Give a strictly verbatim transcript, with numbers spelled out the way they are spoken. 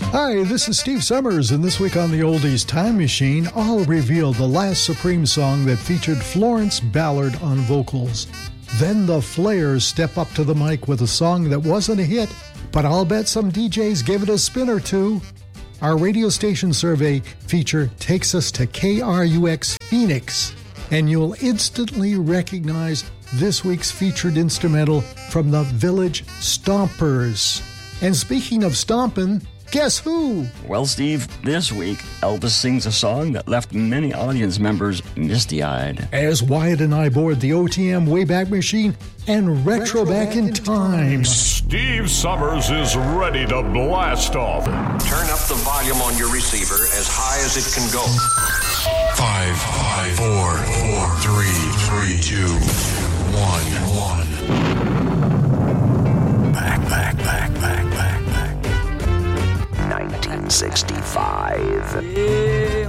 Hi, this is Steve Summers, and this week on the Oldies Time Machine, I'll reveal the last Supreme song that featured Florence Ballard on vocals. Then the Flares step up to the mic with a song that wasn't a hit, but I'll bet some D Js gave it a spin or two. Our radio station survey feature takes us to K R U X Phoenix, and you'll instantly recognize this week's featured instrumental from the Village Stompers. And speaking of stompin', guess who? Well, Steve, this week, Elvis sings a song that left many audience members misty-eyed. As Wyatt and I board the O T M Wayback Machine and retro, retro back, back in time. Steve Summers is ready to blast off. Turn up the volume on your receiver as high as it can go. Five, five, four, four, three, three, two, one, one. Back, back, back, back, back, back. nineteen sixty-five. Yeah.